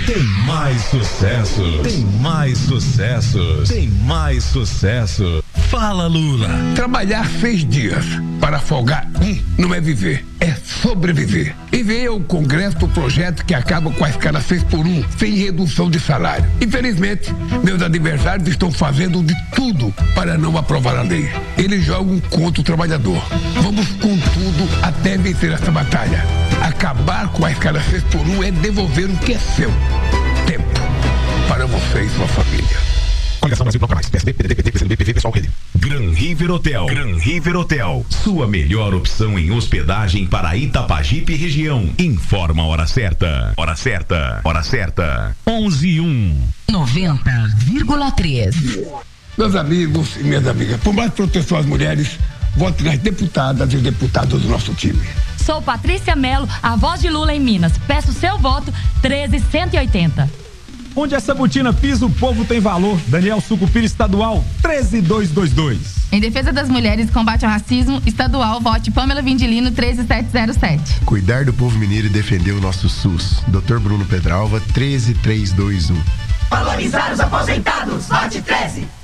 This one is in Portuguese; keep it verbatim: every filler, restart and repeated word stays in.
Tem mais sucesso, tem mais sucesso, tem mais sucesso. Fala, Lula. Trabalhar seis dias para folgar um não é viver, é sobreviver. Enviei ao Congresso o projeto que acaba com a escala seis por um, sem redução de salário. Infelizmente, meus adversários estão fazendo de tudo para não aprovar a lei. Eles jogam contra o trabalhador. Vamos com tudo até vencer essa batalha. Acabar com a escala seis por um é devolver o que é seu. Tempo para você e sua família. Coligação Brasil Proclamais, P S D, P D T, P T, P C D B, P V, Pessoal, Rede. Gran River Hotel. Gran River Hotel. Sua melhor opção em hospedagem para Itapajipe e região. Informa a hora certa. Hora certa. Hora certa. onze e um. noventa vírgula três. Meus amigos e minhas amigas, por mais proteção às mulheres, vote nas deputadas e deputados do nosso time. Sou Patrícia Melo, a voz de Lula em Minas. Peço seu voto, treze cento e oitenta. Onde essa botina pisa, o povo tem valor. Daniel Sucupira Estadual, treze mil duzentos e vinte e dois. Em defesa das mulheres e combate ao racismo, estadual, vote Pamela Vindilino, treze mil setecentos e sete. Cuidar do povo mineiro e defender o nosso SUS. doutor Bruno Pedralva, treze mil trezentos e vinte e um. Valorizar os aposentados, vote treze.